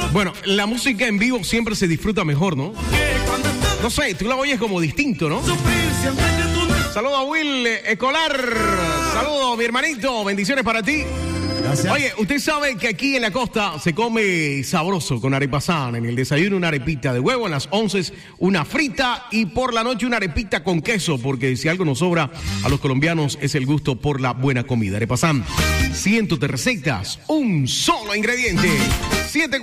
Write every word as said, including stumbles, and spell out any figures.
Bueno, la música en vivo siempre se disfruta mejor, ¿no? No sé, tú la oyes como distinto, ¿no? Saludos a Will Escolar. Saludos, mi hermanito. Bendiciones para ti. Gracias. Oye, usted sabe que aquí en la costa se come sabroso con arepasán. En el desayuno una arepita de huevo, en las once una frita y por la noche una arepita con queso, porque si algo nos sobra a los colombianos es el gusto por la buena comida. Arepasán, cientos de recetas, un solo ingrediente. Siete